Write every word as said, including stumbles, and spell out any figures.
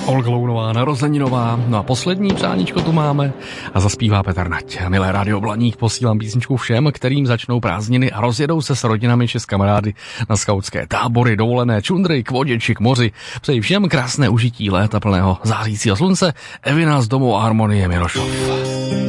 Olga Lounová, narozeninová. No a poslední přáníčko tu máme a zaspívá Petr Nať. Milé Rádio Blaník, posílám písničku všem, kterým začnou prázdniny a rozjedou se s rodinami či s kamarády na skautské tábory, dovolené, čundry, k vodě či k moři. Přeji všem krásné užití léta plného zářícího slunce. Evina z domu Harmonie Mirošov.